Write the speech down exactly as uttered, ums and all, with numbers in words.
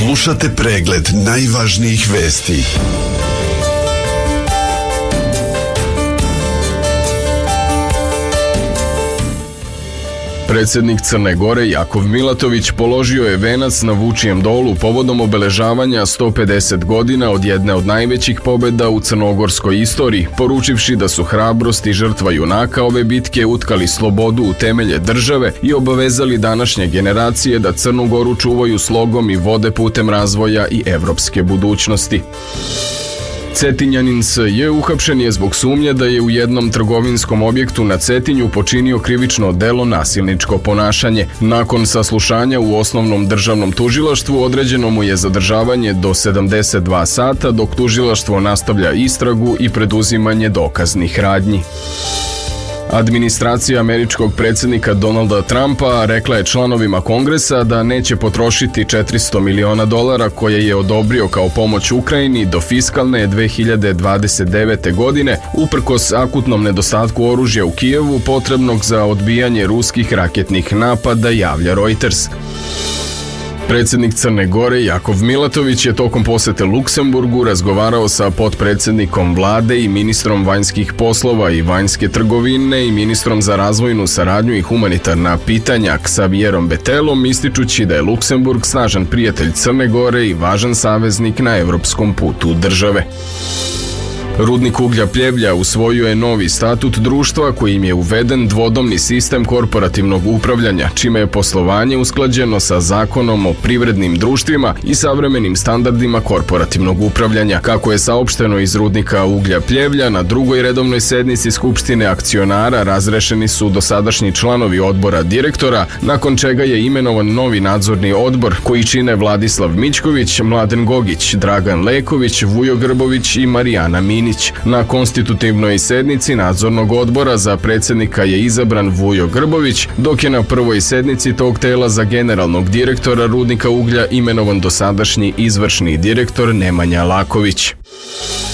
Slušate pregled najvažnijih vesti. Predsjednik Crne Gore Jakov Milatović položio je venac na Vučijem dolu povodom obeležavanja sto pedeset godina od jedne od najvećih pobjeda u crnogorskoj istoriji, poručivši da su hrabrost i žrtva junaka ove bitke utkali slobodu u temelje države i obavezali današnje generacije da Crnu Goru čuvaju slogom i vode putem razvoja i evropske budućnosti. Cetinjanin S J uhapšen je zbog sumnje da je u jednom trgovinskom objektu na Cetinju počinio krivično delo nasilničko ponašanje. Nakon saslušanja u osnovnom državnom tužilaštvu određeno mu je zadržavanje do sedamdeset dva sata, dok tužilaštvo nastavlja istragu i preduzimanje dokaznih radnji. Administracija američkog predsjednika Donalda Trumpa rekla je članovima Kongresa da neće potrošiti četiristo miliona dolara koje je odobrio kao pomoć Ukrajini do fiskalne dve hiljade dvadeset devete. godine, uprkos akutnom nedostatku oružja u Kijevu potrebnog za odbijanje ruskih raketnih napada, javlja Reuters. Predsjednik Crne Gore Jakov Milatović je tokom posjete Luksemburgu razgovarao sa potpredsjednikom vlade i ministrom vanjskih poslova i vanjske trgovine i ministrom za razvojnu saradnju i humanitarna pitanja Xavierom Betelom, ističući da je Luksemburg snažan prijatelj Crne Gore i važan saveznik na evropskom putu države. Rudnik uglja Pljevlja usvojio je novi statut društva kojim je uveden dvodomni sistem korporativnog upravljanja, čime je poslovanje usklađeno sa zakonom o privrednim društvima i savremenim standardima korporativnog upravljanja. Kako je saopšteno iz Rudnika uglja Pljevlja, na drugoj redovnoj sednici Skupštine akcionara razrešeni su dosadašnji članovi odbora direktora, nakon čega je imenovan novi nadzorni odbor koji čine Vladislav Mićković, Mladen Gogić, Dragan Leković, Vujo Grbović i Marijana Minić. Na konstitutivnoj sednici nadzornog odbora za predsjednika je izabran Vujo Grbović, dok je na prvoj sednici tog tela za generalnog direktora Rudnika uglja imenovan dosadašnji izvršni direktor Nemanja Laković.